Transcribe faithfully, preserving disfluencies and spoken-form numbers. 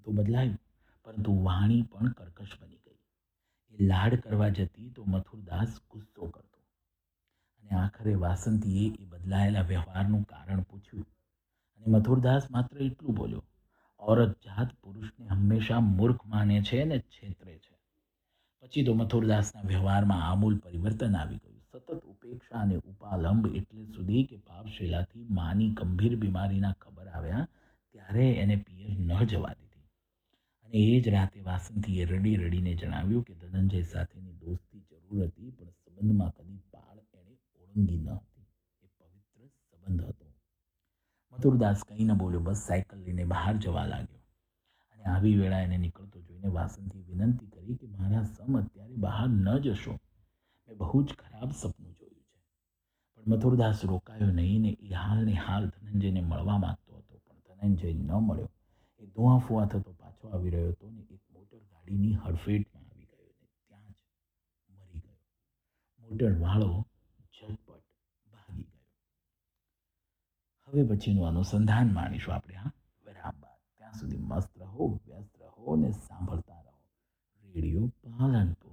તો બદલાયું, પરંતુ વાણી પણ કર્કશ બની ગઈ. એ લાડ કરવા જતી તો મથુરદાસ ગુસ્સો કરતો, અને આખરે વાસંતીએ એ બદલાયેલા વ્યવહારનું કારણ પૂછ્યું, અને મથુરદાસ માત્ર એટલું બોલ્યો, ઔરત જાત પુરુષને હંમેશા મૂર્ખ માને છે ને છેતરે છે. પછી તો મથુરદાસના વ્યવહારમાં આમૂલ પરિવર્તન આવી ગયું. સતત ઉપેક્ષા અને ઉપાલંબ, એટલે સુધી કે પાપશીલાથી માની ગંભીર બીમારીના ખબર આવ્યા ત્યારે એને પિયર ન જવા દીધી. અને એ જ રાતે વાસંતીએ રડી રડીને જણાવ્યું કે ધનંજય સાથેની દોસ્તી જરૂર હતી, પણ સંબંધમાં કદી પાળ એણે ઓળંગી ન હતી. એ પવિત્ર સંબંધ હતો. મથુરદાસ કંઈ ન બોલ્યો, બસ સાયકલ લઈને બહાર જવા લાગ્યો. અને આવી વેળા એને નીકળતો જોઈને વાસંતીએ વિનંતી કરી કે મારા સમ અત્યારે બહાર ન જશો, મેં બહુ જ ખરાબ સપનું જોયું છે. પણ મથુરદાસ રોકાયો નહીં ને એ હાલને હાલ ધનંજયને મળવા માંગતો હતો, પણ ધનંજય ન મળ્યો. એ ધુઆ ફુઆ થતો પાછો આવી રહ્યો હતો ને એક મોટર ગાડીની હડફેટમાં આવી ગયો ને ત્યાં જ મરી ગયો. મોટરવાળો ઝટપટ ભાગી ગયો. હવે પછીનું અનુસંધાન માણીશું આપણે હા વિરામ બાદ. ત્યાં સુધી મસ્ત રહો, વ્યસ્ત રહો ને સાંભળતા રહો રેડિયો પાલનપુર.